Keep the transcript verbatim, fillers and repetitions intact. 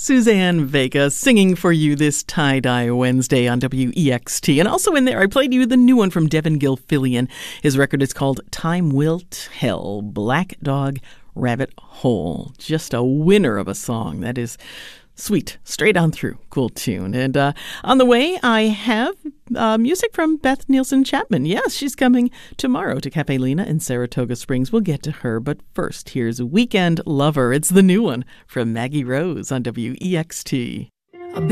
Suzanne Vega singing for you this Tie-Dye Wednesday on W E X T. And also in there, I played you the new one from Devin Gilfillian. His record is called Time Will Tell, Black Dog Rabbit Hole. Just a winner of a song. That is sweet, straight on through. Cool tune. And uh, on the way, I have uh, music from Beth Nielsen Chapman. Yes, she's coming tomorrow to Cafe Lena in Saratoga Springs. We'll get to her. But first, here's Weekend Lover. It's the new one from Maggie Rose on W E X T.